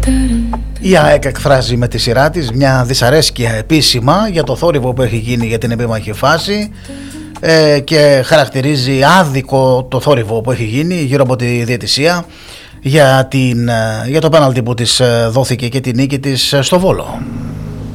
Η ΑΕΚ εκφράζει με τη σειρά της μια δυσαρέσκεια επίσημα για το θόρυβο που έχει γίνει για την επίμαχη φάση και χαρακτηρίζει άδικο το θόρυβο που έχει γίνει γύρω από τη διαιτησία για το πέναλτι που της δόθηκε και τη νίκη της στο Βόλο.